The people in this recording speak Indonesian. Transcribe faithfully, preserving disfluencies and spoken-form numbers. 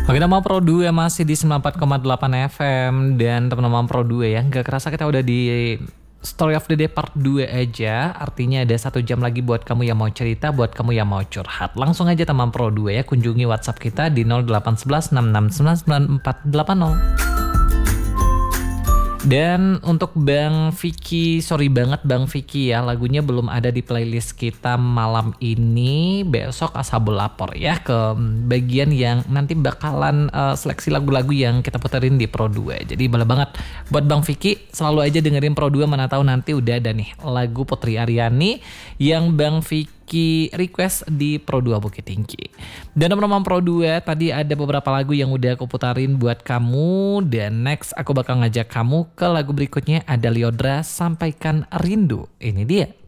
Oke, teman Pro dua masih di sembilan puluh empat koma delapan F M. Dan teman-teman Pro dua ya, gak kerasa kita udah di Story of the Day part dua aja. Artinya ada satu jam lagi buat kamu yang mau cerita, buat kamu yang mau curhat. Langsung aja teman Pro dua ya, kunjungi WhatsApp kita di nol delapan satu satu enam enam sembilan sembilan empat delapan nol. Dan untuk Bang Vicky, sorry banget Bang Vicky ya, lagunya belum ada di playlist kita malam ini. Besok Ashabul lapor ya ke bagian yang nanti bakalan uh, seleksi lagu-lagu yang kita puterin di Pro dua. Jadi boleh banget buat Bang Vicky selalu aja dengerin Pro dua, mana tahu nanti udah ada nih lagu Putri Aryani yang Bang Vicky request di Pro dua Bukit Tinggi. Dan teman-teman Pro dua, tadi ada beberapa lagu yang udah aku putarin buat kamu. Dan next aku bakal ngajak kamu ke lagu berikutnya, ada Lyodra, Sampaikan Rindu. Ini dia.